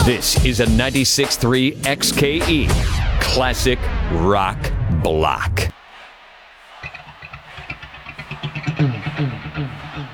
This is a 96.3 XKE Classic Rock Block.